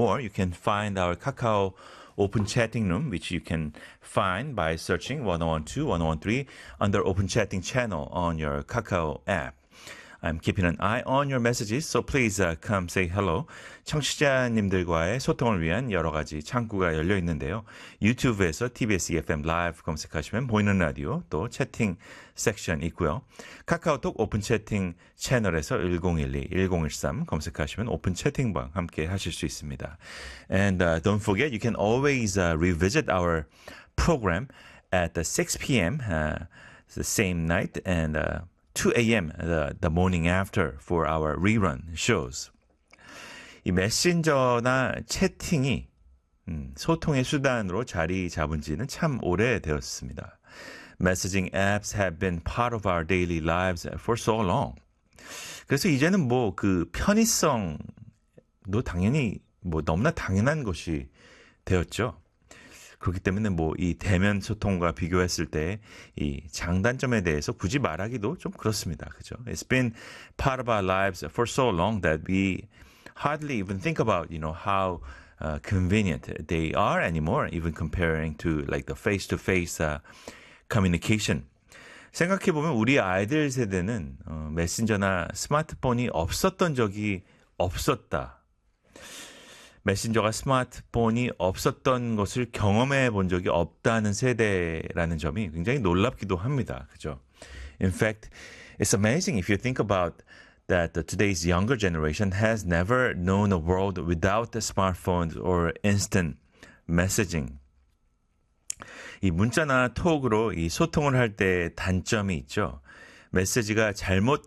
more, you can find our Kakao Open Chatting Room, which you can find by searching 1012, 1013 under Open Chatting channel on your Kakao app. I'm keeping an eye on your messages, so please come say hello. 청취자님들과의 소통을 위한 여러 가지 창구가 열려 있는데요. 유튜브에서 TBS EFM 라이브 검색하시면 보이는 라디오, 또 채팅 섹션 있고요. 카카오톡 오픈 채팅 채널에서 1012-1013 검색하시면 오픈 채팅방 함께 하실 수 있습니다. And don't forget, you can always revisit our program at 6 p.m. The same night and 2 a.m. The morning after for our rerun shows. 이 메신저나 채팅이 소통의 수단으로 자리 잡은 지는 참 오래되었습니다. Messaging apps have been part of our daily lives for so long. 그래서 이제는 뭐 그 편의성도 당연히 뭐 너무나 당연한 것이 되었죠. 그렇기 때문에 뭐 이 대면 소통과 비교했을 때 이 장단점에 대해서 굳이 말하기도 좀 그렇습니다. 그죠? It's been part of our lives for so long that we hardly even think about, how convenient they are anymore, even comparing to like the face-to-face communication. 생각해보면 우리 아이들 세대는 메신저나 스마트폰이 없었던 적이 없었다. 메신저가 스마트폰이 없었던 것을 경험해 본 적이 없다는 세대라는 점이 굉장히 놀랍기도 합니다. 그죠? In fact, it's amazing if you think about that today's younger generation has never known a world without the smartphones or instant messaging. 이 문자나 톡으로 이 소통을 할 때 단점이 있죠. 메시지가 잘못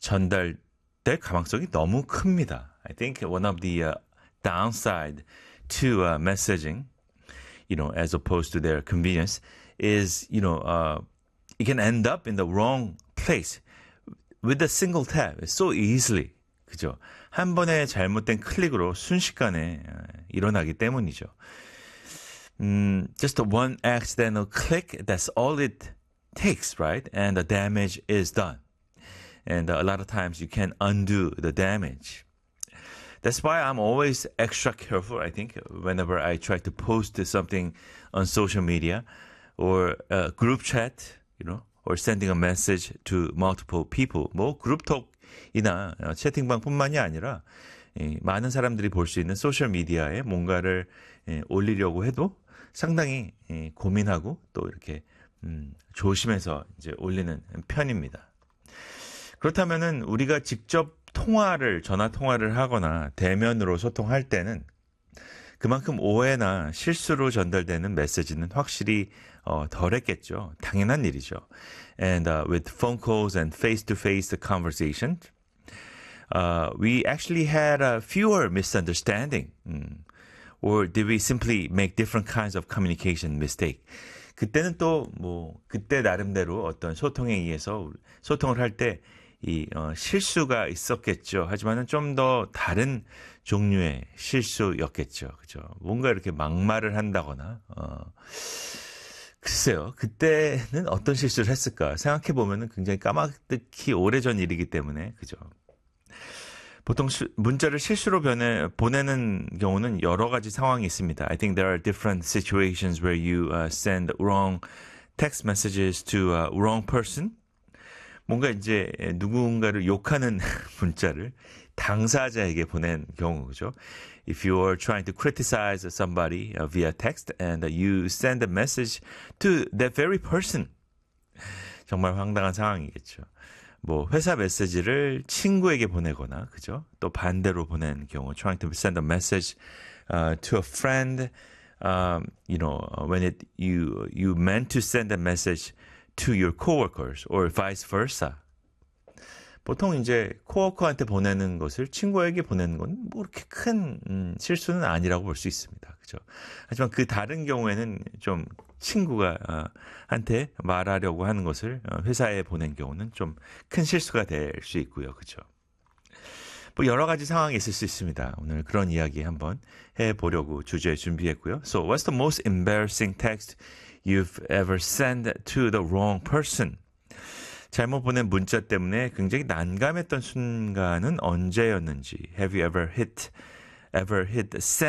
전달될 가능성이 너무 큽니다. I think one of the downside to messaging, as opposed to their convenience, is, it can end up in the wrong place with a single tap, so easily. 그죠? 한 번의 잘못된 클릭으로 순식간에 일어나기 때문이죠. Just one accidental click, that's all it takes, right? And the damage is done. And a lot of times you can undo the damage. That's why I'm always extra careful, I think, whenever I try to post something on social media or a group chat, or sending a message to multiple people. 뭐 그룹톡이나 채팅방뿐만이 아니라 많은 사람들이 볼 수 있는 소셜 미디어에 뭔가를 올리려고 해도 상당히 고민하고 또 이렇게 조심해서 이제 올리는 편입니다. 그렇다면은 우리가 직접 전화 통화를 하거나 대면으로 소통할 때는 그만큼 오해나 실수로 전달되는 메시지는 확실히 덜했겠죠. 당연한 일이죠. And with phone calls and face-to-face conversations, we actually had fewer misunderstandings. Or did we simply make different kinds of communication mistake? 그때는 또 그때 나름대로 어떤 소통에 의해서 소통을 할 때 실수가 있었겠죠. 하지만은 좀 더 다른 종류의 실수였겠죠. 그죠? 뭔가 이렇게 막말을 한다거나, 글쎄요. 그때는 어떤 실수를 했을까? 생각해보면은 굉장히 까마득히 오래전 일이기 때문에, 그죠? 보통 문자를 실수로 보내는 경우는 여러 가지 상황이 있습니다. I think there are different situations where you send wrong text messages to a wrong person. 뭔가 이제 누군가를 욕하는 문자를 당사자에게 보낸 경우죠. If you are trying to criticize somebody via text and you send a message to that very person. 정말 황당한 상황이겠죠. 회사 메시지를 친구에게 보내거나, 그죠? 또 반대로 보낸 경우, trying to send a message to a friend, when you meant to send a message to your coworkers or vice versa. 보통 이제 코워커한테 보내는 것을 친구에게 보내는 건 그렇게 큰 실수는 아니라고 볼 수 있습니다. 그죠? 하지만 그 다른 경우에는 좀 친구가 한테 말하려고 하는 것을 회사에 보낸 경우는 좀 큰 실수가 될 수 있고요. 그죠? 여러 가지 상황이 있을 수 있습니다. 오늘 그런 이야기 한번 해보려고 주제 준비했고요. So, what's the most embarrassing text you've ever sent to the wrong person? 잘못 보낸 문자 때문에 굉장히 난감했던 순간은 언제였는지. Have you ever hit send